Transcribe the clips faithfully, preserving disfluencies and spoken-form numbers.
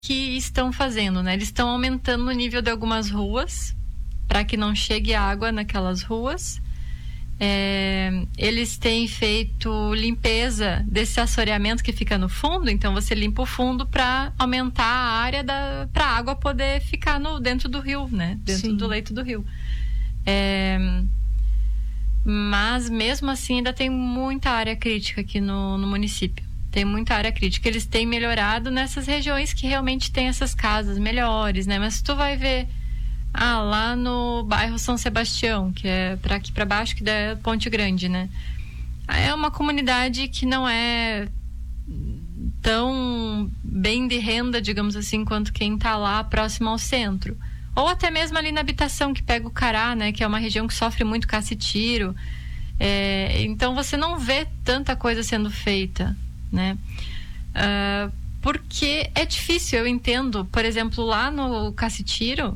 que estão fazendo, né? Eles estão aumentando o nível de algumas ruas para que não chegue água naquelas ruas. É, eles têm feito limpeza desse assoreamento que fica no fundo, então você limpa o fundo para aumentar a área da para a água poder ficar no dentro do rio, né? Dentro Sim. do leito do rio. É, mas mesmo assim ainda tem muita área crítica aqui no, no município. Tem muita área crítica. Eles têm melhorado nessas regiões que realmente tem essas casas melhores, né? Mas tu vai ver ah, lá no bairro São Sebastião, que é para aqui para baixo, que é Ponte Grande, né? É uma comunidade que não é tão bem de renda, digamos assim, quanto quem tá lá próximo ao centro. Ou até mesmo ali na habitação que pega o Cará, né? Que é uma região que sofre muito caça e tiro. É, então você não vê tanta coisa sendo feita, né? Uh, porque é difícil, eu entendo. Por exemplo, lá no caça e tiro,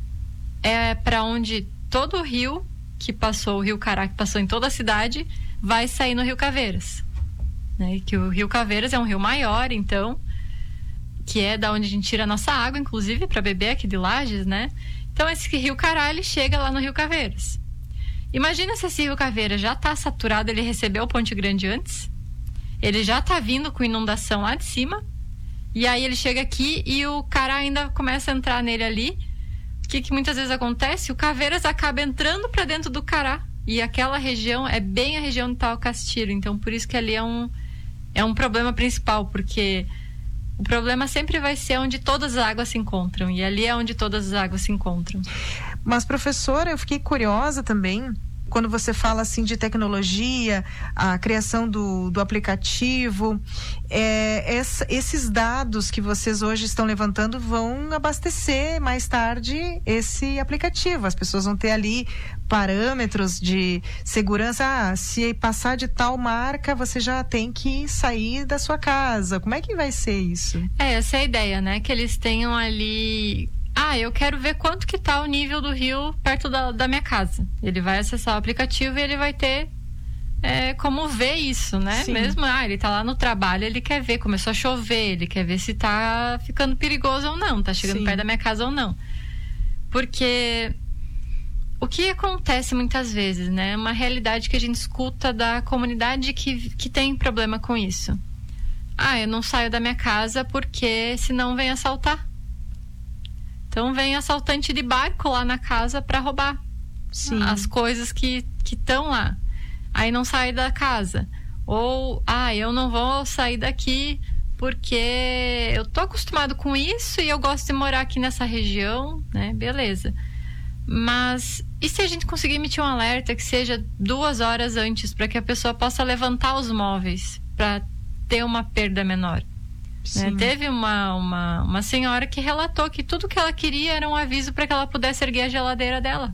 é para onde todo o rio que passou, o rio Cará, que passou em toda a cidade, vai sair no rio Caveiras, né? Que o rio Caveiras é um rio maior, então, que é da onde a gente tira a nossa água, inclusive para beber aqui de Lages, né? Então esse rio Cará, ele chega lá no rio Caveiras. Imagina se esse rio Caveiras já está saturado, ele recebeu Ponte Grande antes, ele já está vindo com inundação lá de cima, e aí ele chega aqui e o Cará ainda começa a entrar nele ali. O que, que muitas vezes acontece? O Caveiras acaba entrando para dentro do Cará, e aquela região é bem a região onde está o Castiro. Então por isso que ali é um, é um problema principal, porque o problema sempre vai ser onde todas as águas se encontram, e ali é onde todas as águas se encontram. Mas, professora, eu fiquei curiosa também, quando você fala assim de tecnologia, a criação do, do aplicativo, é, essa, esses dados que vocês hoje estão levantando vão abastecer mais tarde esse aplicativo. As pessoas vão ter ali parâmetros de segurança. Ah, se passar de tal marca, você já tem que sair da sua casa. Como é que vai ser isso? É, essa é a ideia, né? Que eles tenham ali... Ah, eu quero ver quanto que tá o nível do rio perto da, da minha casa. Ele vai acessar o aplicativo e ele vai ter é, como ver isso, né? Sim. Mesmo, ah, ele tá lá no trabalho, ele quer ver, começou a chover, ele quer ver se tá ficando perigoso ou não, tá chegando Sim. perto da minha casa ou não. Porque o que acontece muitas vezes, né? Uma realidade que a gente escuta da comunidade que, que tem problema com isso. Ah, eu não saio da minha casa porque senão vem assaltar. Então vem assaltante de barco lá na casa para roubar Sim. as coisas que estão lá. Aí não sai da casa. Ou, ah, eu não vou sair daqui porque eu tô acostumado com isso e eu gosto de morar aqui nessa região, né? Beleza. Mas e se a gente conseguir emitir um alerta que seja duas horas antes para que a pessoa possa levantar os móveis para ter uma perda menor? Né? Teve uma, uma, uma senhora que relatou que tudo que ela queria era um aviso para que ela pudesse erguer a geladeira dela.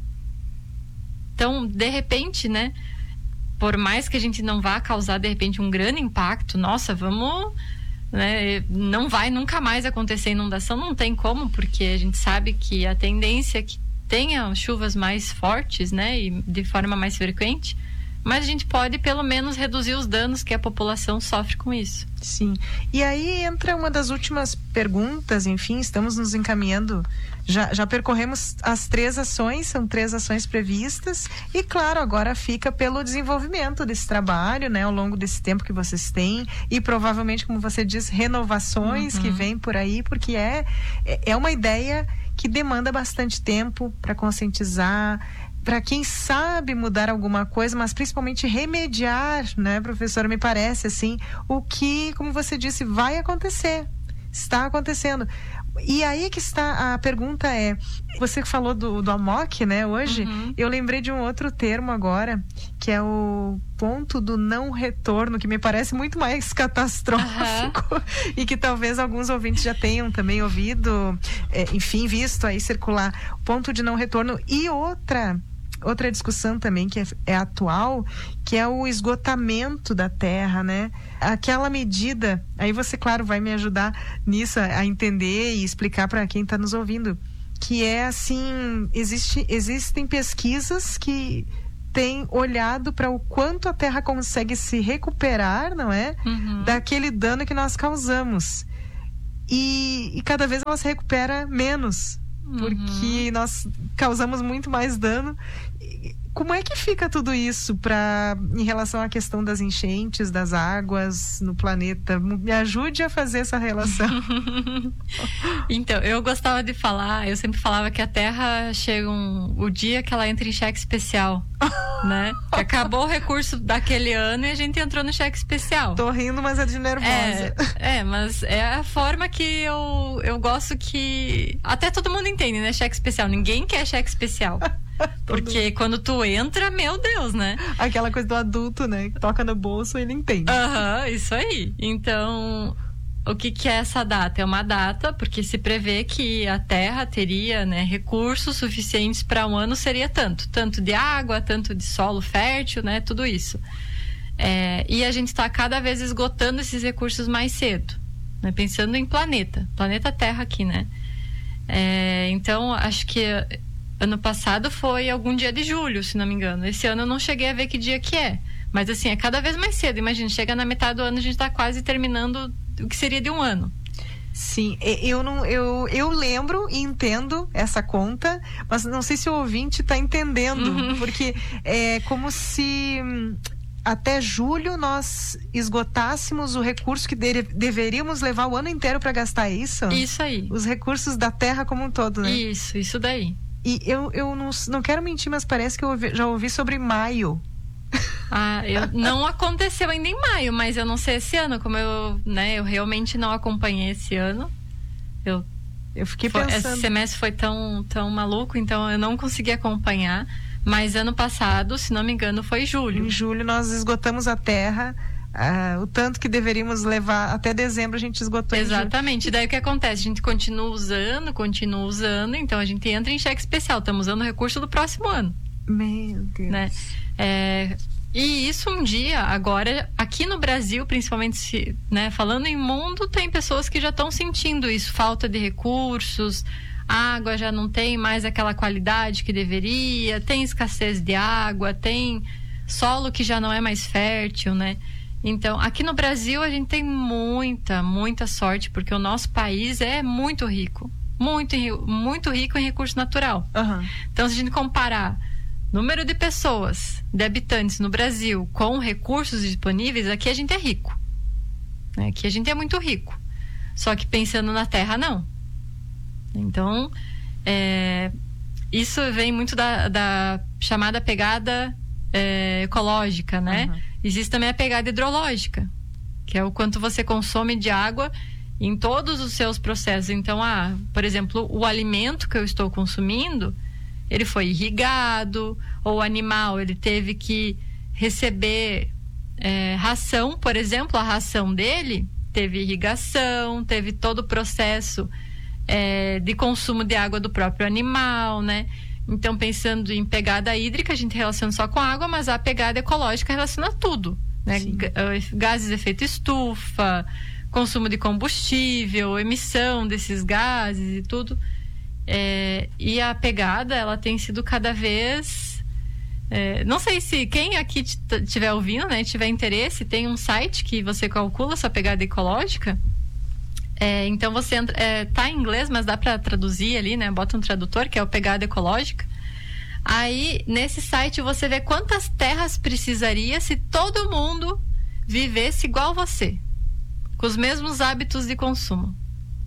Então, de repente, né? Por mais que a gente não vá causar, de repente, um grande impacto, nossa, vamos... Né, não vai nunca mais acontecer inundação, não tem como, porque a gente sabe que a tendência é que tenha chuvas mais fortes, né? E de forma mais frequente. Mas a gente pode pelo menos reduzir os danos que a população sofre com isso. Sim. E aí entra uma das últimas perguntas, enfim, estamos nos encaminhando, já, já percorremos as três ações, são três ações previstas, e claro, agora fica pelo desenvolvimento desse trabalho, né, ao longo desse tempo que vocês têm, e provavelmente, como você diz, renovações uhum. que vêm por aí, porque é, é uma ideia que demanda bastante tempo para conscientizar, para quem sabe mudar alguma coisa, mas principalmente remediar, né, professora, me parece assim, o que, como você disse, vai acontecer, está acontecendo. E aí que está, a pergunta é, você falou do, do AMOC, né, hoje, uhum. eu lembrei de um outro termo agora, que é o ponto do não retorno, que me parece muito mais catastrófico, uhum. e que talvez alguns ouvintes já tenham também ouvido, é, enfim, visto aí circular, ponto de não retorno. E outra outra discussão também que é, é atual, que é o esgotamento da terra, né? Aquela medida, aí você, claro, vai me ajudar nisso a, a entender e explicar para quem está nos ouvindo, que é assim, existe, existem pesquisas que têm olhado para o quanto a terra consegue se recuperar, não é? Uhum. Daquele dano que nós causamos. e, e cada vez ela se recupera menos, porque uhum. nós causamos muito mais dano. Como é que fica tudo isso pra, em relação à questão das enchentes, das águas no planeta? Me ajude a fazer essa relação. Então, eu gostava de falar, eu sempre falava que a Terra chega um, o dia que ela entra em cheque especial, né? Que acabou o recurso daquele ano e a gente entrou no cheque especial. Tô rindo, mas é de nervosa. É, é, mas é a forma que eu, eu gosto que... Até todo mundo entende, né? Cheque especial. Ninguém quer cheque especial. Porque quando tu entra, meu Deus, né? Aquela coisa do adulto, né? Que toca no bolso e ele entende. Aham, uhum, isso aí. Então, o que que é essa data? É uma data porque se prevê que a Terra teria, né, recursos suficientes para um ano, seria tanto. Tanto de água, tanto de solo fértil, né? Tudo isso. É, e a gente está cada vez esgotando esses recursos mais cedo, né? Pensando em planeta. Planeta Terra aqui, né? É, então, acho que... Ano passado foi algum dia de julho, se não me engano. Esse ano eu não cheguei a ver que dia que é. Mas assim, é cada vez mais cedo. Imagina, chega na metade do ano, a gente está quase terminando o que seria de um ano. Sim, eu não, eu, eu lembro e entendo essa conta, mas não sei se o ouvinte está entendendo, uhum. porque é como se até julho nós esgotássemos o recurso que de, deveríamos levar o ano inteiro para gastar, isso? Isso aí. Os recursos da Terra como um todo, né? Isso, isso daí. E eu, eu não, não quero mentir, mas parece que eu ouvi, já ouvi sobre maio. Ah, eu, não aconteceu ainda em maio, mas eu não sei esse ano, como eu, né, eu realmente não acompanhei esse ano. Eu, eu fiquei foi, pensando. Esse semestre foi tão, tão maluco, então eu não consegui acompanhar. Mas ano passado, se não me engano, foi julho. Em julho nós esgotamos a Terra. Uh, o tanto que deveríamos levar até dezembro a gente esgotou. Exatamente, e daí o que acontece? A gente continua usando, continua usando, então a gente entra em cheque especial, estamos usando o recurso do próximo ano. Meu Deus. Né? É, e isso um dia, agora, aqui no Brasil, principalmente, se, né, falando em mundo, tem pessoas que já estão sentindo isso, falta de recursos, a água já não tem mais aquela qualidade que deveria, tem escassez de água, tem solo que já não é mais fértil, né? Então, aqui no Brasil a gente tem muita, muita sorte, porque o nosso país é muito rico, muito, muito rico em recurso natural. Uhum. Então, se a gente comparar número de pessoas, de habitantes no Brasil com recursos disponíveis, aqui a gente é rico. Aqui a gente é muito rico. Só que pensando na terra, não. Então, é, isso vem muito da, da chamada pegada é, ecológica, né? Uhum. Existe também a pegada hidrológica, que é o quanto você consome de água em todos os seus processos. Então, ah, por exemplo, o alimento que eu estou consumindo, ele foi irrigado, ou o animal, ele teve que receber é, ração, por exemplo, a ração dele teve irrigação, teve todo o processo é, de consumo de água do próprio animal, né? Então, pensando em pegada hídrica, a gente relaciona só com água, mas a pegada ecológica relaciona tudo, né? Gases de efeito estufa, consumo de combustível, emissão desses gases e tudo. É, e a pegada, ela tem sido cada vez... É, não sei se quem aqui estiver ouvindo, né, tiver interesse, tem um site que você calcula sua pegada ecológica. É, então você entra, é, tá em inglês, mas dá para traduzir ali, né? Bota um tradutor, que é o Pegada Ecológica. Aí, nesse site, você vê quantas terras precisaria se todo mundo vivesse igual você, com os mesmos hábitos de consumo.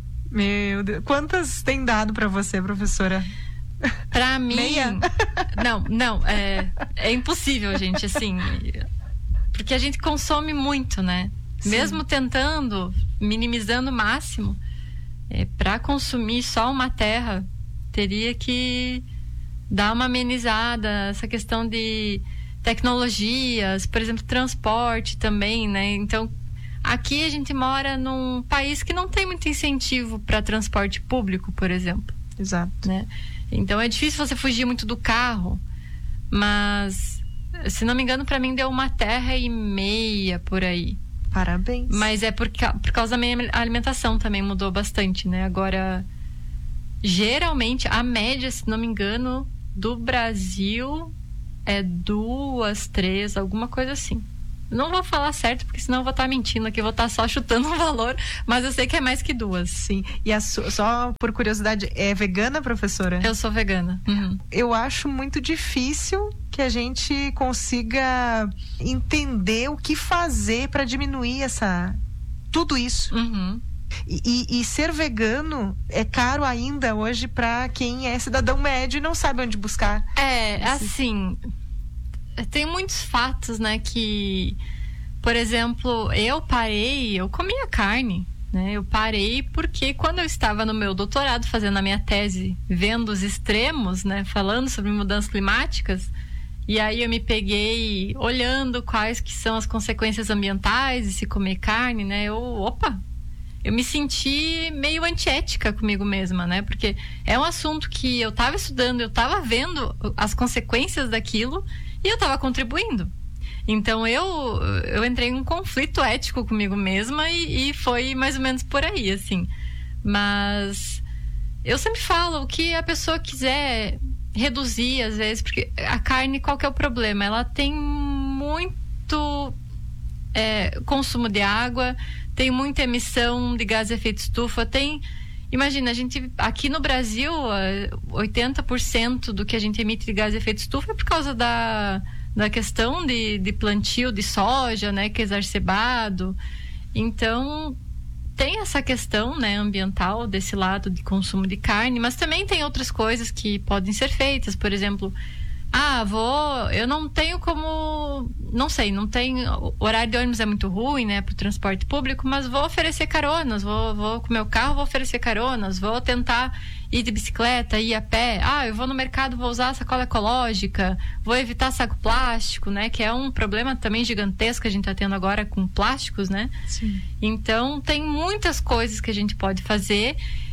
Meu Deus, quantas tem dado para você, professora? Pra mim... Meia? Não, não, é, é impossível, gente, assim... Porque a gente consome muito, né? Sim. Mesmo tentando, minimizando o máximo, é, para consumir só uma terra, teria que dar uma amenizada. Essa questão de tecnologias, por exemplo, transporte também, né? Então, aqui a gente mora num país que não tem muito incentivo para transporte público, por exemplo. Exato. Né? Então, é difícil você fugir muito do carro, mas, se não me engano, para mim deu uma terra e meia por aí. Parabéns. Mas é por, por causa da minha alimentação também mudou bastante, né? Agora, geralmente, a média, se não me engano, do Brasil é duas, três, alguma coisa assim. Não vou falar certo, porque senão eu vou estar mentindo aqui, vou estar só chutando um valor, mas eu sei que é mais que duas. Sim. E a su... só por curiosidade, é vegana, professora? Eu sou vegana. Uhum. Eu acho muito difícil que a gente consiga entender o que fazer para diminuir essa tudo isso. Uhum. E, e, e ser vegano é caro ainda hoje para quem é cidadão médio e não sabe onde buscar. É, assim, tem muitos fatos, né, que, por exemplo, eu parei, eu comia carne, né, eu parei porque quando eu estava no meu doutorado fazendo a minha tese, vendo os extremos, né, falando sobre mudanças climáticas, e aí eu me peguei olhando quais que são as consequências ambientais de se comer carne, né, eu, opa, eu me senti meio antiética comigo mesma, né? Porque é um assunto que eu estava estudando, eu estava vendo as consequências daquilo e eu estava contribuindo. Então eu, eu entrei em um conflito ético comigo mesma e, e foi mais ou menos por aí, assim. Mas eu sempre falo, o que a pessoa quiser reduzir, às vezes, porque a carne, qual que é o problema? Ela tem muito é, consumo de água, tem muita emissão de gás de efeito estufa, tem... Imagina, a gente, aqui no Brasil, oitenta por cento do que a gente emite de gás de efeito estufa é por causa da, da questão de, de plantio de soja, né, que é exacerbado. Então, tem essa questão, né, ambiental desse lado de consumo de carne, mas também tem outras coisas que podem ser feitas, por exemplo... Ah, vou... Eu não tenho como... Não sei, não tem... O horário de ônibus é muito ruim, né? Pro transporte público, mas vou oferecer caronas. Vou, vou com o meu carro, vou oferecer caronas. Vou tentar ir de bicicleta, ir a pé. Ah, eu vou no mercado, vou usar sacola ecológica. Vou evitar saco plástico, né? Que é um problema também gigantesco que a gente tá tendo agora com plásticos, né? Sim. Então, tem muitas coisas que a gente pode fazer.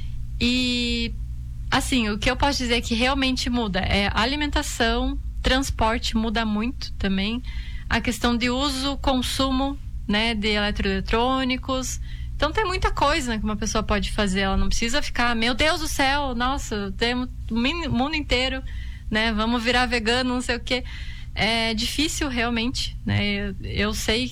E... Assim, o que eu posso dizer que realmente muda é alimentação, transporte muda muito também, a questão de uso, consumo, né, de eletroeletrônicos. Então tem muita coisa, né, que uma pessoa pode fazer. Ela não precisa ficar, meu Deus do céu, nossa, temos o mundo inteiro, né, vamos virar vegano, não sei o quê. É difícil realmente, né, eu, eu sei,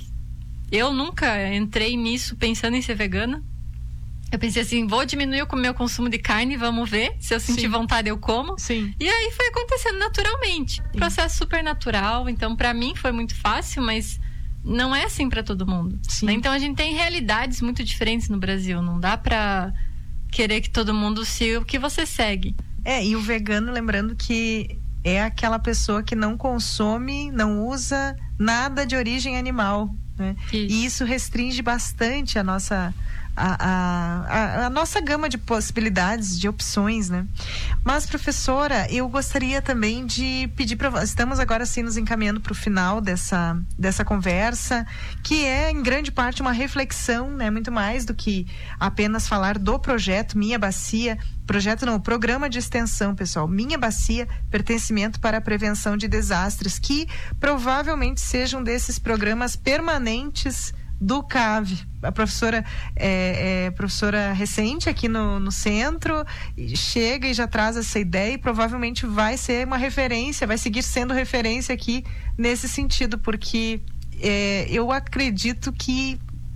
eu nunca entrei nisso pensando em ser vegana. Eu pensei assim, vou diminuir o meu consumo de carne, vamos ver. Se eu sentir Sim. vontade, eu como. Sim. E aí foi acontecendo naturalmente. Sim. Processo super natural. Então, pra mim, foi muito fácil, mas não é assim pra todo mundo. Né? Então, a gente tem realidades muito diferentes no Brasil. Não dá pra querer que todo mundo siga o que você segue. É, e o vegano, lembrando que é aquela pessoa que não consome, não usa nada de origem animal. Né? Isso. E isso restringe bastante a nossa... A, a, a nossa gama de possibilidades, de opções, né? Mas, professora, eu gostaria também de pedir para... Estamos agora, sim, nos encaminhando para o final dessa, dessa conversa, que é, em grande parte, uma reflexão, né? Muito mais do que apenas falar do projeto Minha Bacia. Projeto não, programa de extensão, pessoal. Minha Bacia, pertencimento para a prevenção de desastres, que provavelmente sejam desses programas permanentes do C A V. A professora é, é professora recente aqui no, no centro, chega e já traz essa ideia e provavelmente vai ser uma referência, vai seguir sendo referência aqui nesse sentido, porque é, eu acredito que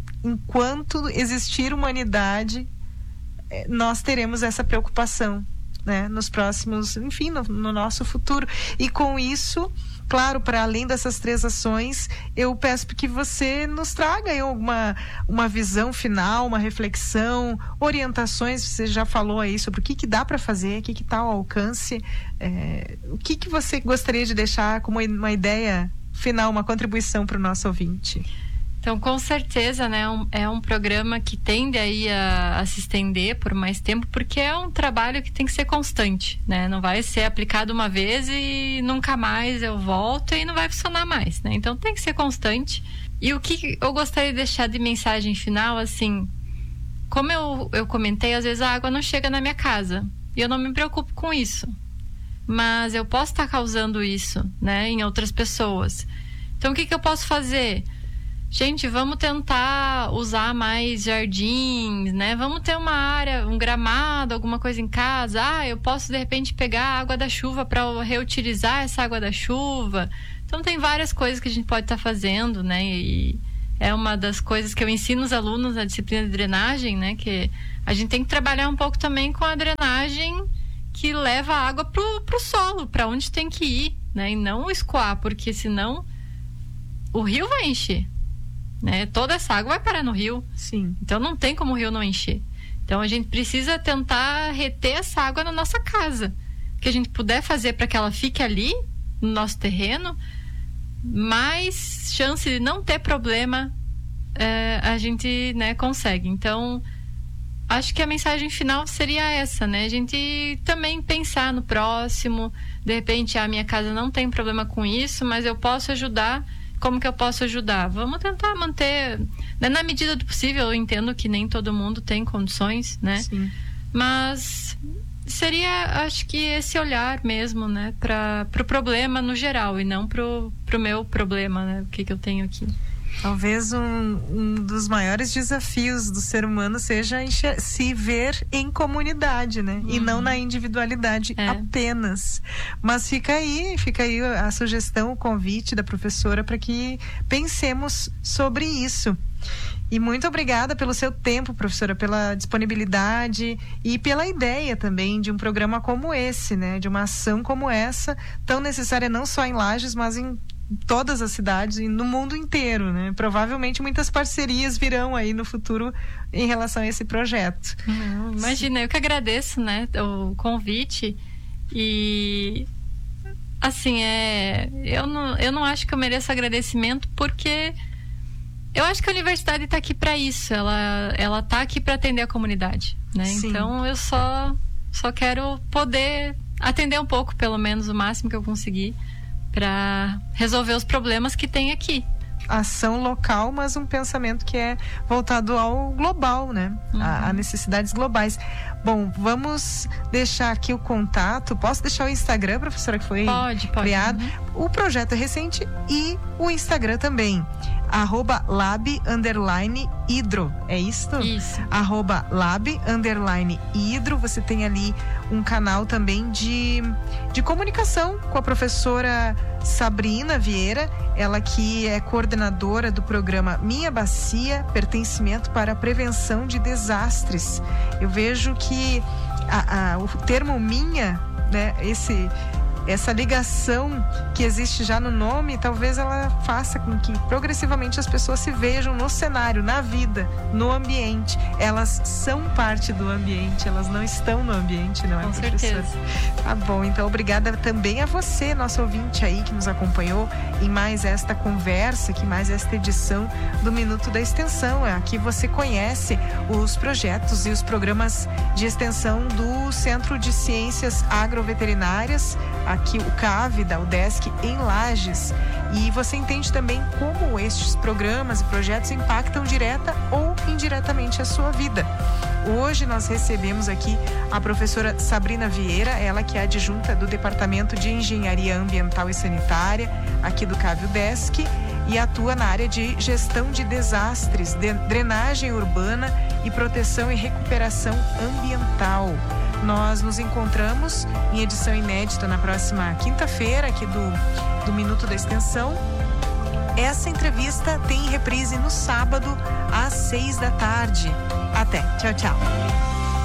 enquanto existir humanidade, é, nós teremos essa preocupação, né, nos próximos, enfim, no, no nosso futuro. E com isso, claro, para além dessas três ações, eu peço que você nos traga aí uma, uma visão final, uma reflexão, orientações. Você já falou aí sobre o que, que dá para fazer, o que está ao alcance. É, o que, que você gostaria de deixar como uma ideia final, uma contribuição para o nosso ouvinte? Então, com certeza, né, um, é um programa que tende aí a, a se estender por mais tempo, porque é um trabalho que tem que ser constante, né? Não vai ser aplicado uma vez e nunca mais eu volto e não vai funcionar mais, né? Então, tem que ser constante. E o que eu gostaria de deixar de mensagem final, assim, como eu, eu comentei, às vezes a água não chega na minha casa e eu não me preocupo com isso, mas eu posso estar causando isso, né, em outras pessoas. Então, o que que eu posso fazer? Gente, vamos tentar usar mais jardins, né? Vamos ter uma área, um gramado, alguma coisa em casa. Ah, eu posso de repente pegar a água da chuva para reutilizar essa água da chuva. Então tem várias coisas que a gente pode estar tá fazendo, né? E é uma das coisas que eu ensino os alunos na disciplina de drenagem, né? Que a gente tem que trabalhar um pouco também com a drenagem que leva a água pro, pro solo, para onde tem que ir, né? E não escoar, porque senão o rio vai encher, né? Toda essa água vai parar no rio. Sim. Então não tem como o rio não encher. Então a gente precisa tentar reter essa água na nossa casa. O que a gente puder fazer para que ela fique ali no nosso terreno, mais chance de não ter problema é, a gente, né, consegue. Então acho que a mensagem final seria essa, né? A gente também pensar no próximo. De repente, a minha casa não tem problema com isso, mas eu posso ajudar. Como que eu posso ajudar? Vamos tentar manter, né? Na medida do possível. Eu entendo que nem todo mundo tem condições, né? Sim. Mas seria, acho que esse olhar mesmo, né? Para o pro problema no geral e não pro, pro meu problema, né? O que que eu tenho aqui. Talvez um, um dos maiores desafios do ser humano seja enxer- se ver em comunidade, né? Uhum. E não na individualidade é. apenas. Mas fica aí, fica aí a sugestão, o convite da professora para que pensemos sobre isso. E muito obrigada pelo seu tempo, professora, pela disponibilidade e pela ideia também de um programa como esse, né? De uma ação como essa, tão necessária não só em Lages, mas em todas as cidades e no mundo inteiro, né? Provavelmente muitas parcerias virão aí no futuro em relação a esse projeto. Hum, imagina, eu que agradeço, né, o convite. E assim, é, eu não, eu não acho que eu mereço agradecimento, porque eu acho que a universidade está aqui para isso. Ela, ela tá aqui para atender a comunidade, né? Sim. Então eu só, só quero poder atender um pouco, pelo menos o máximo que eu conseguir, para resolver os problemas que tem aqui. Ação local, mas um pensamento que é voltado ao global, né? Uhum. A, a necessidades globais. Bom, vamos deixar aqui o contato. Posso deixar o Instagram, professora, que foi pode, pode. criado? Uhum. O projeto é recente e o Instagram também. Arroba lab underline hidro. É isto? Isso. Arroba lab underline hidro. Você tem ali um canal também de, de comunicação com a professora Sabrina Vieira, ela que é coordenadora do programa Minha Bacia, pertencimento para a prevenção de desastres. Eu vejo que a, a, o termo minha, né, esse... essa ligação que existe já no nome, talvez ela faça com que progressivamente as pessoas se vejam no cenário, na vida, no ambiente. Elas são parte do ambiente, elas não estão no ambiente, não é, com professora? certeza. Tá bom, então obrigada também a você, nosso ouvinte aí, que nos acompanhou em mais esta conversa, que mais esta edição do Minuto da Extensão. Aqui você conhece os projetos e os programas de extensão do Centro de Ciências Agroveterinárias, aqui o C A V, da UDESC, em Lages. E você entende também como estes programas e projetos impactam direta ou indiretamente a sua vida. Hoje nós recebemos aqui a professora Sabrina Vieira, ela que é adjunta do Departamento de Engenharia Ambiental e Sanitária, aqui do C A V UDESC, e atua na área de gestão de desastres, de drenagem urbana e proteção e recuperação ambiental. Nós nos encontramos em edição inédita na próxima quinta-feira, aqui do, do Minuto da Extensão. Essa entrevista tem reprise no sábado, às seis da tarde. Até. Tchau, tchau.